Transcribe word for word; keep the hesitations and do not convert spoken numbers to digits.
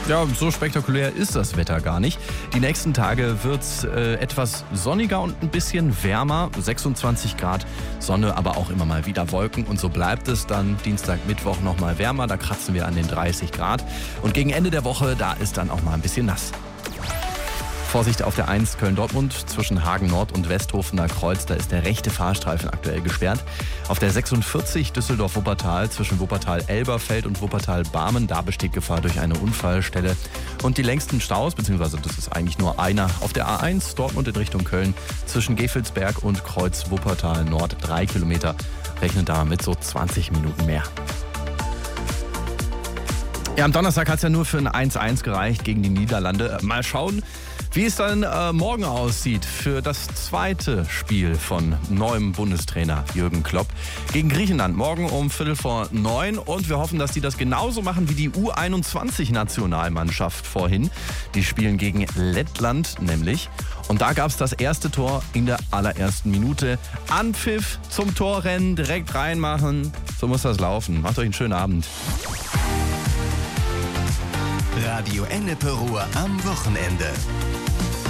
Ja, so spektakulär ist das Wetter gar nicht. Die nächsten Tage wird es äh, etwas sonniger und ein bisschen wärmer. sechsundzwanzig Grad, Sonne, aber auch immer mal wieder Wolken. Und so bleibt es dann Dienstag, Mittwoch noch mal wärmer. Da kratzen wir an den dreißig Grad. Und gegen Ende der Woche, da ist dann auch mal ein bisschen nass. Vorsicht auf der eins Köln-Dortmund zwischen Hagen Nord und Westhofener Kreuz. Da ist der rechte Fahrstreifen aktuell gesperrt. Auf der sechsundvierzig Düsseldorf-Wuppertal zwischen Wuppertal-Elberfeld und Wuppertal-Barmen. Da besteht Gefahr durch eine Unfallstelle. Und die längsten Staus, beziehungsweise das ist eigentlich nur einer, auf der A eins Dortmund in Richtung Köln zwischen Gevelsberg und Kreuz Wuppertal Nord. Drei Kilometer. Rechnen da mit so zwanzig Minuten mehr. Ja, am Donnerstag hat es ja nur für ein eins eins gereicht gegen die Niederlande. Mal schauen, wie es dann äh, morgen aussieht für das zweite Spiel von neuem Bundestrainer Jürgen Klopp gegen Griechenland. Morgen um Viertel vor neun und wir hoffen, dass die das genauso machen wie die U einundzwanzig-Nationalmannschaft vorhin. Die spielen gegen Lettland nämlich. Und da gab es das erste Tor in der allerersten Minute. Anpfiff zum Torrennen, direkt reinmachen. So muss das laufen. Macht euch einen schönen Abend. Radio Ennepe Ruhr am Wochenende.